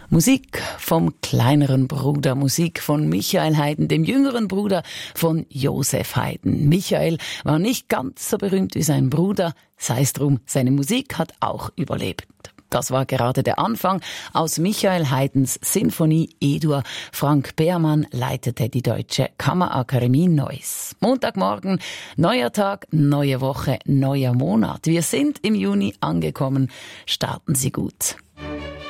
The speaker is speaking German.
Musik vom kleineren Bruder, Musik von Michael Haydn, dem jüngeren Bruder von Joseph Haydn. Michael war nicht ganz so berühmt wie sein Bruder, sei es drum, seine Musik hat auch überlebt. Das war gerade der Anfang aus Michael Haydns Sinfonie E-Dur. Frank Beermann leitete die Deutsche Kammerakademie Neuss. Montagmorgen, neuer Tag, neue Woche, neuer Monat. Wir sind im Juni angekommen. Starten Sie gut.